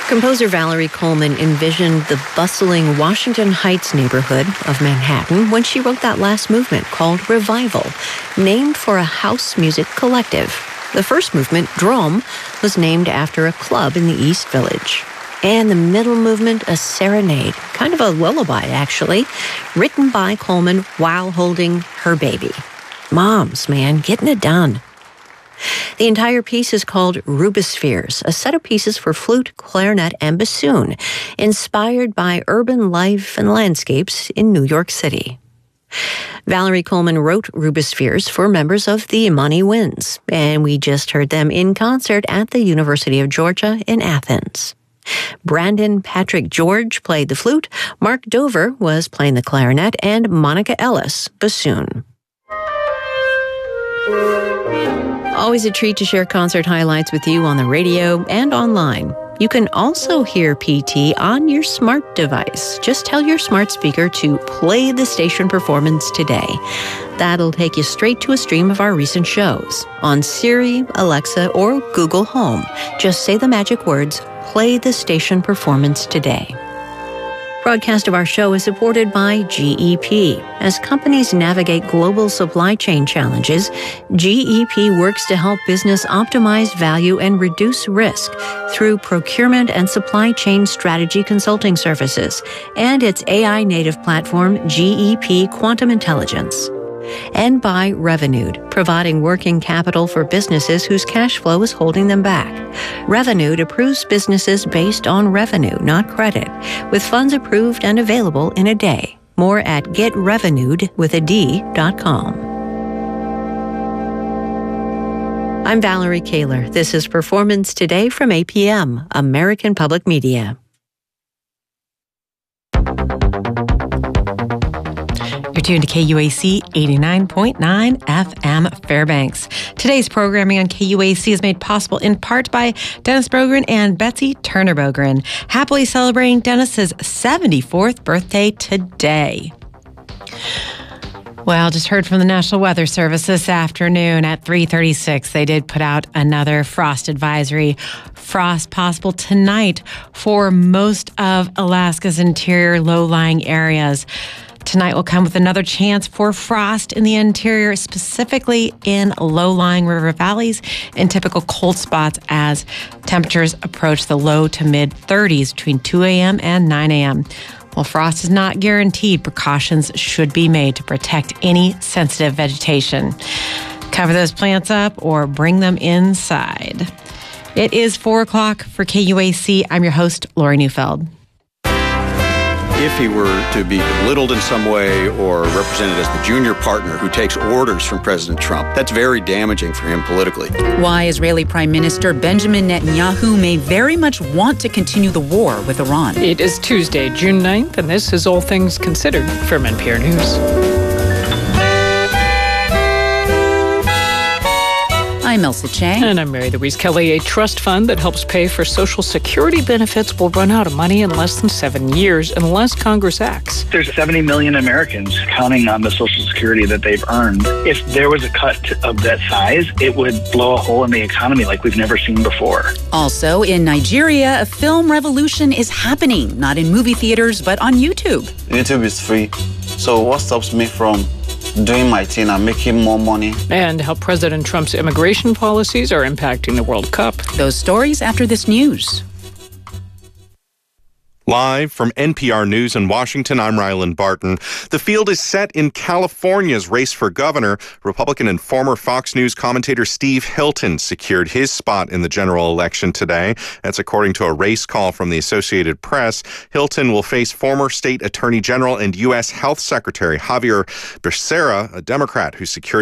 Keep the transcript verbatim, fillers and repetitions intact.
Composer Valerie Coleman envisioned the bustling Washington Heights neighborhood of Manhattan when she wrote that last movement called Revival, named for a house music collective. The first movement, Drum, was named after a club in the East Village. And the middle movement, a serenade, kind of a lullaby, actually, written by Coleman while holding her baby. Moms, man, getting it done. The entire piece is called Rubispheres, a set of pieces for flute, clarinet, and bassoon, inspired by urban life and landscapes in New York City. Valerie Coleman wrote Rubispheres for members of the Imani Winds, and we just heard them in concert at the University of Georgia in Athens. Brandon Patrick George played the flute, Mark Dover was playing the clarinet, and Monica Ellis, bassoon. Always a treat to share concert highlights with you on the radio and online. You can also hear P T on your smart device. Just tell your smart speaker to play the station performance today. That'll take you straight to a stream of our recent shows on Siri, Alexa, or Google Home. Just say the magic words, play the station performance today. Broadcast of our show is supported by G E P. As companies navigate global supply chain challenges, G E P works to help business optimize value and reduce risk through procurement and supply chain strategy consulting services and its A I-native platform, G E P Quantum Intelligence. And by Revenued, providing working capital for businesses whose cash flow is holding them back. Revenued approves businesses based on revenue, not credit, with funds approved and available in a day. More at get revenued with a D dot com. I'm Valerie Kaler. This is Performance Today from A P M, American Public Media. You're tuned to K U A C eighty-nine point nine F M Fairbanks. Today's programming on K U A C is made possible in part by Dennis Bogren and Betsy Turner Bogren, happily celebrating Dennis's seventy-fourth birthday today. Well, just heard from the National Weather Service this afternoon at three thirty-six. They did put out another frost advisory. Frost possible tonight for most of Alaska's interior low-lying areas. Tonight will come with another chance for frost in the interior, specifically in low-lying river valleys and typical cold spots as temperatures approach the low to mid thirties between two a.m. and nine a.m. While frost is not guaranteed, precautions should be made to protect any sensitive vegetation. Cover those plants up or bring them inside. It is four o'clock for K U A C. I'm your host, Lori Neufeld. If he were to be belittled in some way or represented as the junior partner who takes orders from President Trump, that's very damaging for him politically. Why Israeli Prime Minister Benjamin Netanyahu may very much want to continue the war with Iran. It is Tuesday, June ninth, and this is All Things Considered from N P R News. I'm Elsa Chang. And I'm Mary Louise Kelly. A trust fund that helps pay for Social Security benefits will run out of money in less than seven years unless Congress acts. There's seventy million Americans counting on the Social Security that they've earned. If there was a cut of that size, it would blow a hole in the economy like we've never seen before. Also, in Nigeria, a film revolution is happening, not in movie theaters, but on YouTube. YouTube is free, so what stops me from doing my thing and making more money? And how President Trump's immigration policies are impacting the World Cup. Those stories after this news. Live from N P R News in Washington, I'm Ryland Barton. The field is set in California's race for governor. Republican and former Fox News commentator Steve Hilton secured his spot in the general election today. That's according to a race call from the Associated Press. Hilton will face former state attorney general and U S Health Secretary Javier Becerra, a Democrat who secured